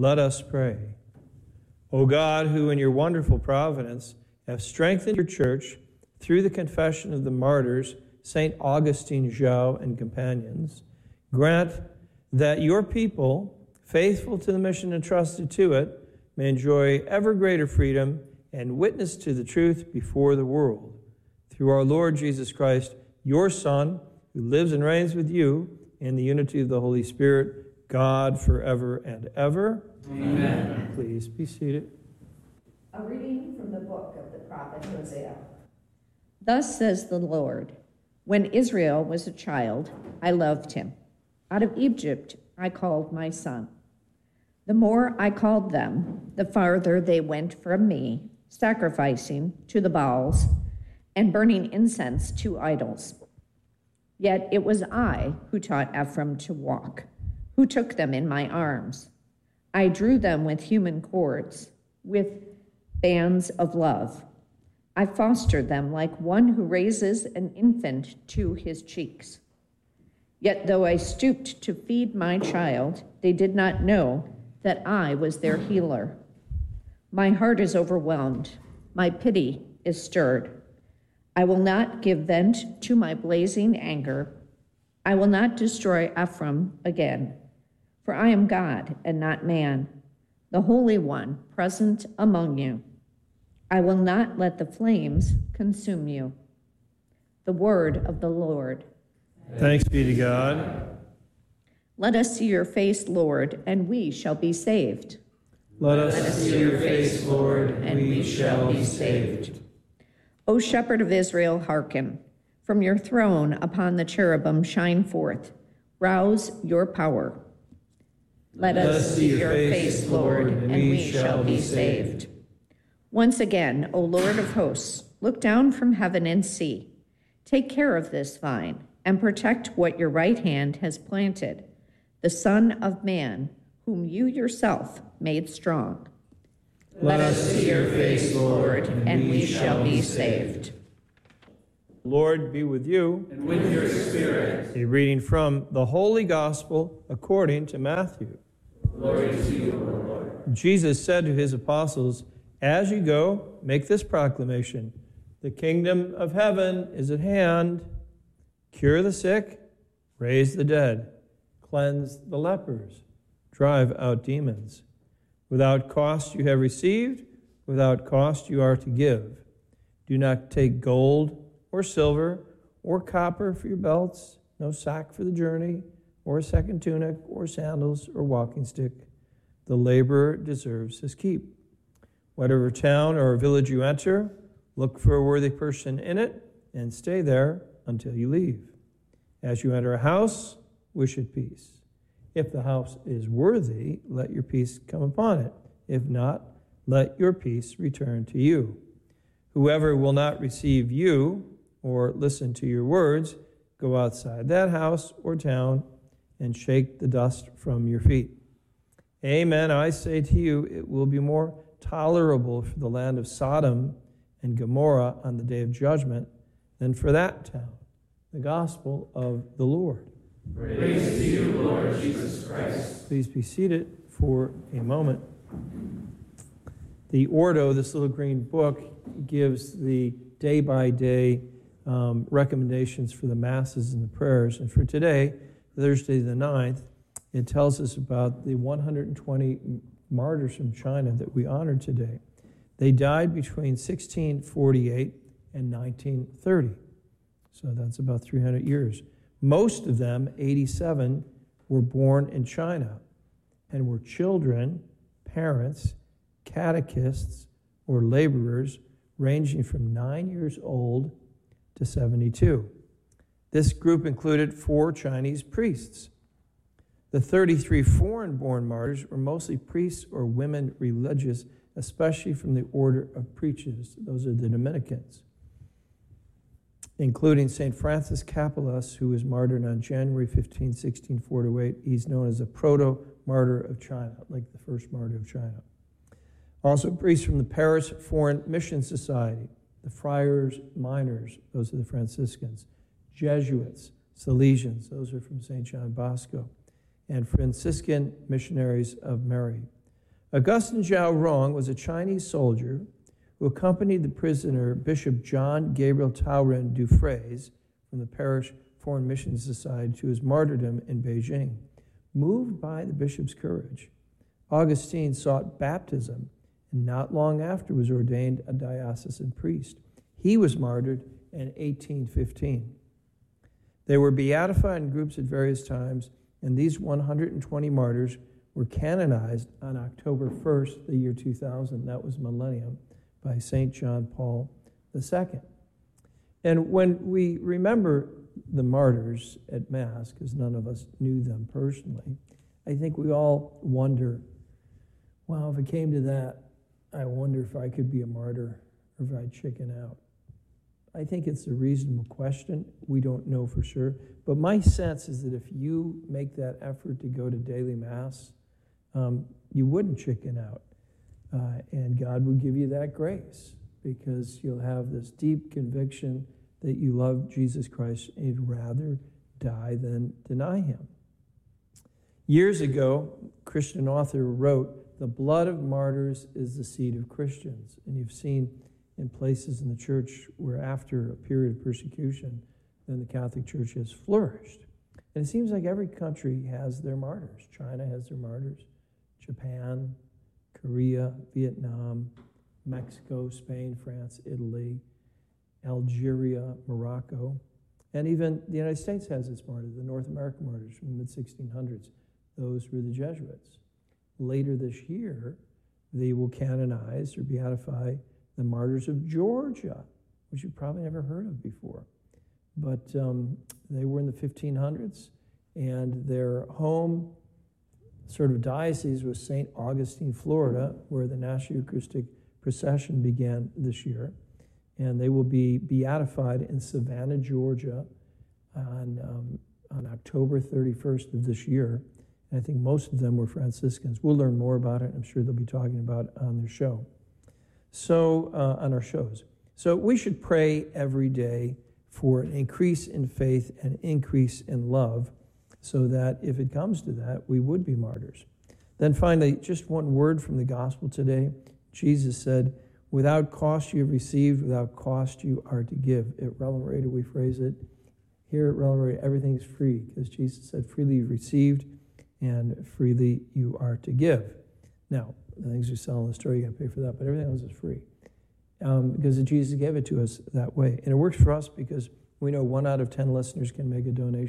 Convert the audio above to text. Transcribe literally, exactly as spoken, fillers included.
Let us pray. O God, who in your wonderful providence have strengthened your church through the confession of the martyrs, Saint Augustine, Zhao, and companions, grant that your people, faithful to the mission entrusted to it, may enjoy ever greater freedom and witness to the truth before the world. Through our Lord Jesus Christ, your Son, who lives and reigns with you in the unity of the Holy Spirit, God forever and ever. Amen. Please be seated. A reading from the book of the prophet Hosea. Thus says the Lord, when Israel was a child, I loved him. Out of Egypt I called my son. The more I called them, the farther they went from me, sacrificing to the Baals and burning incense to idols. Yet it was I who taught Ephraim to walk, who took them in my arms. I drew them with human cords, with bands of love. I fostered them like one who raises an infant to his cheeks. Yet though I stooped to feed my child, they did not know that I was their healer. My heart is overwhelmed. My pity is stirred. I will not give vent to my blazing anger. I will not destroy Ephraim again, for I am God and not man, the Holy One present among you. I will not let the flames consume you. The word of the Lord. Thanks be to God. Let us see your face, Lord, and we shall be saved. Let us, Let us see your face, Lord, and we shall be saved. O Shepherd of Israel, hearken. From your throne upon the cherubim shine forth. Rouse your power. Let, Let us see your face, face Lord, and we, we shall be saved. Once again, O Lord of hosts, look down from heaven and see. Take care of this vine and protect what your right hand has planted, the Son of Man, whom you yourself made strong. Let us see your face, Lord, and we shall be saved. Lord be with you. And with your spirit. A reading from the Holy Gospel according to Matthew. Glory to you, O Lord. Jesus said to his apostles, as you go, make this proclamation. The kingdom of heaven is at hand. Cure the sick, raise the dead, cleanse the lepers, drive out demons. Without cost you have received, without cost you are to give. Do not take gold or silver or copper for your belts, no sack for the journey, or a second tunic, or sandals, or walking stick. The laborer deserves his keep. Whatever town or village you enter, look for a worthy person in it, and stay there until you leave. As you enter a house, wish it peace. If the house is worthy, let your peace come upon it. If not, let your peace return to you. Whoever will not receive you or listen to your words, go outside that house or town and shake the dust from your feet. Amen, I say to you, it will be more tolerable for the land of Sodom and Gomorrah on the day of judgment than for that town. The gospel of the Lord. Praise to you, Lord Jesus Christ. Please be seated for a moment. The Ordo, this little green book, gives the day-by-day um, recommendations for the masses and the prayers. And for today, Thursday the ninth, it tells us about the one hundred twenty martyrs from China that we honor today. They died between sixteen forty-eight and nineteen thirty. So that's about three hundred years. Most of them, eighty-seven, were born in China and were children, parents, catechists, or laborers ranging from nine years old to seventy-two. This group included four Chinese priests. The thirty-three foreign-born martyrs were mostly priests or women religious, especially from the order of preachers. Those are the Dominicans, including Saint Francis Capellas, who was martyred on January fifteenth, sixteen forty-eight. He's known as a proto-martyr of China, like the first martyr of China. Also, priests from the Paris Foreign Mission Society, the Friars Minors, those are the Franciscans, Jesuits, Salesians, those are from Saint John Bosco, and Franciscan Missionaries of Mary. Augustin Zhao Rong was a Chinese soldier who accompanied the prisoner Bishop John Gabriel Taoren Dufresne from the Parish Foreign Mission Society to his martyrdom in Beijing. Moved by the bishop's courage, Augustine sought baptism and not long after was ordained a diocesan priest. He was martyred in eighteen fifteen. They were beatified in groups at various times, and these one hundred twenty martyrs were canonized on October first, the year two thousand. That was millennium, by Saint John Paul the Second. And when we remember the martyrs at Mass, because none of us knew them personally, I think we all wonder, well, if it came to that, I wonder if I could be a martyr or if I'd chicken out. I think it's a reasonable question. We don't know for sure. But my sense is that if you make that effort to go to daily Mass, um, you wouldn't chicken out. Uh, and God would give you that grace because you'll have this deep conviction that you love Jesus Christ and you'd rather die than deny him. Years ago, a Christian author wrote, "The blood of martyrs is the seed of Christians." And you've seen in places in the church where after a period of persecution, then the Catholic Church has flourished. And it seems like every country has their martyrs. China has their martyrs. Japan, Korea, Vietnam, Mexico, Spain, France, Italy, Algeria, Morocco, and even the United States has its martyrs, the North American martyrs from the mid sixteen hundreds. Those were the Jesuits. Later this year, they will canonize or beatify the martyrs of Georgia, which you've probably never heard of before. But um, they were in the fifteen hundreds, and their home sort of diocese was Saint Augustine, Florida, where the National Eucharistic Procession began this year. And they will be beatified in Savannah, Georgia on, um, on October thirty-first of this year. And I think most of them were Franciscans. We'll learn more about it. I'm sure they'll be talking about it on their show. So, uh, on our shows. So we should pray every day for an increase in faith and increase in love so that if it comes to that, we would be martyrs. Then finally, just one word from the gospel today. Jesus said, "Without cost you have received, without cost you are to give." At Relevant Radio, we phrase it. Here at Relevant Radio, everything's free because Jesus said, "Freely you've received and freely you are to give." Now, the things we sell in the store, you got to pay for that, but everything else is free um, because Jesus gave it to us that way. And it works for us because we know one out of ten listeners can make a donation